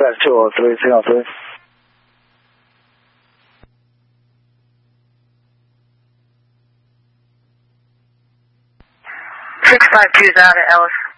Dispatch 203, signal 3. 652 is out at Ellis.